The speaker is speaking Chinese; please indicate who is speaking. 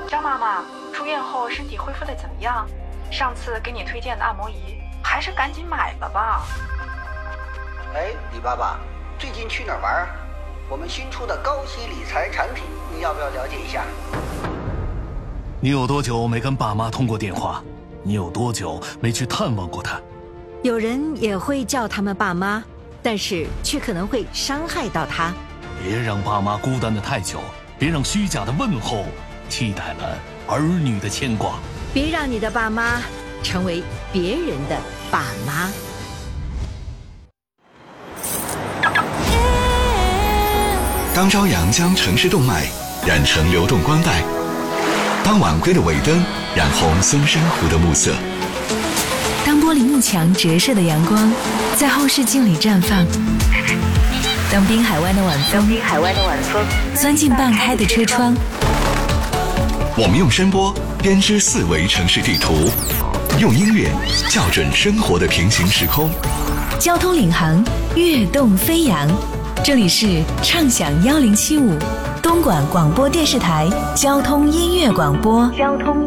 Speaker 1: 张妈妈出院后身体恢复得怎么样？上次给你推荐的按摩仪，还是赶紧买了吧。
Speaker 2: 哎，李爸爸，最近去哪儿玩？我们新出的高息理财产品，你要不要了解一下？
Speaker 3: 你有多久没跟爸妈通过电话？你有多久没去探望过他？
Speaker 4: 有人也会叫他们爸妈，但是却可能会伤害到他。
Speaker 3: 别让爸妈孤单的太久，别让虚假的问候替代了儿女的牵挂。
Speaker 4: 别让你的爸妈成为别人的爸妈。
Speaker 5: 当朝阳将城市动脉染成流动光带，当晚归的尾灯染红松山湖的暮色，
Speaker 6: 当玻璃幕墙折射的阳光在后视镜里绽放，当滨海湾的晚风钻进半开的车窗，
Speaker 5: 我们用声波编织4维城市地图，用音乐校准生活的平行时空。
Speaker 6: 交通领航，跃动飞扬。这里是畅享1075东莞广播电视台交通音乐广播。